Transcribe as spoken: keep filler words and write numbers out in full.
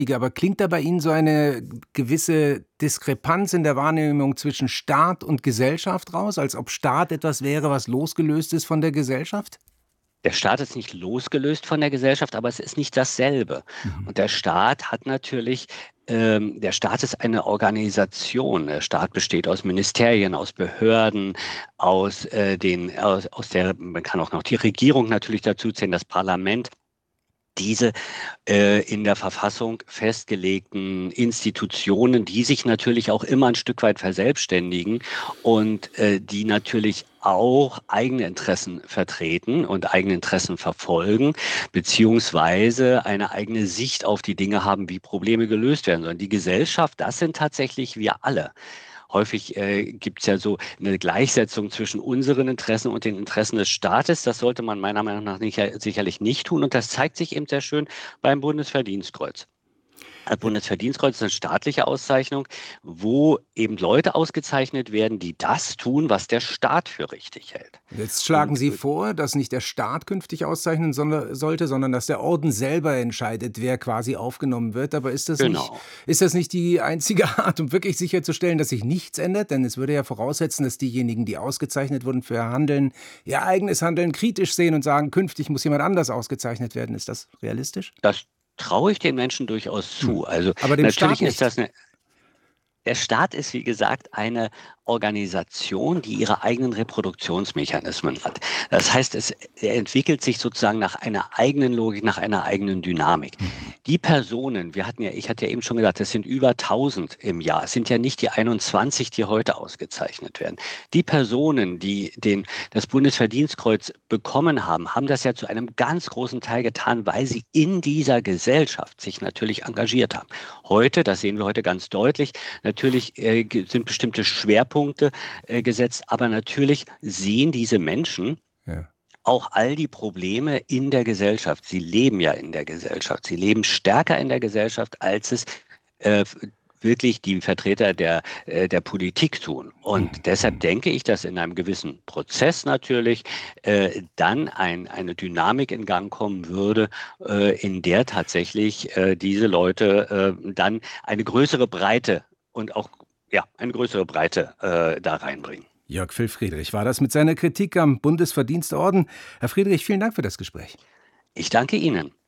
Aber klingt da bei Ihnen so eine gewisse Diskrepanz in der Wahrnehmung zwischen Staat und Gesellschaft raus, als ob Staat etwas wäre, was losgelöst ist von der Gesellschaft? Der Staat ist nicht losgelöst von der Gesellschaft, aber es ist nicht dasselbe. Mhm. Und der Staat hat natürlich, ähm, der Staat ist eine Organisation. Der Staat besteht aus Ministerien, aus Behörden, aus äh, den, aus, aus der, man kann auch noch die Regierung natürlich dazu zählen, das Parlament. Diese äh, in der Verfassung festgelegten Institutionen, die sich natürlich auch immer ein Stück weit verselbstständigen und äh, die natürlich auch eigene Interessen vertreten und eigene Interessen verfolgen, beziehungsweise eine eigene Sicht auf die Dinge haben, wie Probleme gelöst werden sollen. Die Gesellschaft, das sind tatsächlich wir alle. Häufig äh, gibt es ja so eine Gleichsetzung zwischen unseren Interessen und den Interessen des Staates. Das sollte man meiner Meinung nach nicht, sicherlich nicht tun. Und das zeigt sich eben sehr schön beim Bundesverdienstkreuz. Das Bundesverdienstkreuz ist eine staatliche Auszeichnung, wo eben Leute ausgezeichnet werden, die das tun, was der Staat für richtig hält. Jetzt schlagen Und Sie vor, dass nicht der Staat künftig auszeichnen solle- sollte, sondern dass der Orden selber entscheidet, wer quasi aufgenommen wird. Aber ist das nicht, genau. ist das nicht die einzige Art, um wirklich sicherzustellen, dass sich nichts ändert? Denn es würde ja voraussetzen, dass diejenigen, die ausgezeichnet wurden für ihr Handeln, ihr eigenes Handeln kritisch sehen und sagen, künftig muss jemand anders ausgezeichnet werden. Ist das realistisch? Das traue ich den Menschen durchaus Hm. zu. Also Aber dem Staat natürlich ist nicht. das eine Der Staat ist, wie gesagt, eine Organisation, die ihre eigenen Reproduktionsmechanismen hat. Das heißt, es er entwickelt sich sozusagen nach einer eigenen Logik, nach einer eigenen Dynamik. Mhm. Die Personen, wir hatten ja, ich hatte ja eben schon gesagt, das sind über tausend im Jahr. Es sind ja nicht die einundzwanzig, die heute ausgezeichnet werden. Die Personen, die den, das Bundesverdienstkreuz bekommen haben, haben das ja zu einem ganz großen Teil getan, weil sie in dieser Gesellschaft sich natürlich engagiert haben. Heute, das sehen wir heute ganz deutlich, natürlich äh, sind bestimmte Schwerpunkte äh, gesetzt, aber natürlich sehen diese Menschen Ja. auch all die Probleme in der Gesellschaft. Sie leben ja in der Gesellschaft. Sie leben stärker in der Gesellschaft, als es äh, wirklich die Vertreter der, äh, der Politik tun. Und deshalb Mhm. denke ich, dass in einem gewissen Prozess natürlich äh, dann ein, eine Dynamik in Gang kommen würde, äh, in der tatsächlich äh, diese Leute äh, dann eine größere Breite und auch ja, eine größere Breite äh, da reinbringen. Jörg Phil Friedrich war das mit seiner Kritik am Bundesverdienstorden. Herr Friedrich, vielen Dank für das Gespräch. Ich danke Ihnen.